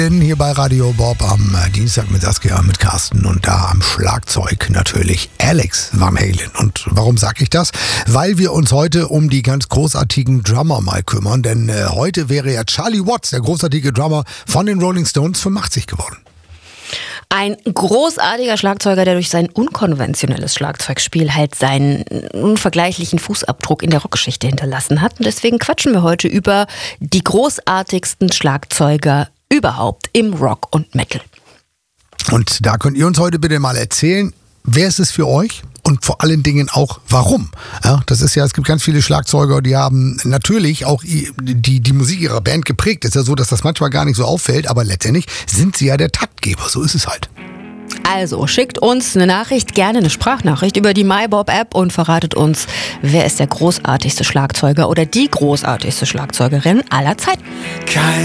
Hier bei Radio Bob am Dienstag mit Saskia, mit Carsten und da am Schlagzeug natürlich Alex Van Halen. Und warum sage ich das? Weil wir uns heute um die ganz großartigen Drummer mal kümmern, denn heute wäre ja Charlie Watts, der großartige Drummer von den Rolling Stones, 85 geworden. Ein großartiger Schlagzeuger, der durch sein unkonventionelles Schlagzeugspiel halt seinen unvergleichlichen Fußabdruck in der Rockgeschichte hinterlassen hat. Und deswegen quatschen wir heute über die großartigsten Schlagzeuger überhaupt im Rock und Metal. Und da könnt ihr uns heute bitte mal erzählen, wer ist es für euch? Und vor allen Dingen auch, warum? Ja, das ist ja, es gibt ganz viele Schlagzeuger, die haben natürlich auch die Musik ihrer Band geprägt. Ist ja so, dass das manchmal gar nicht so auffällt, aber letztendlich sind sie ja der Taktgeber. So ist es halt. Also schickt uns eine Nachricht, gerne eine Sprachnachricht über die MyBob-App und verratet uns, wer ist der großartigste Schlagzeuger oder die großartigste Schlagzeugerin aller Zeiten.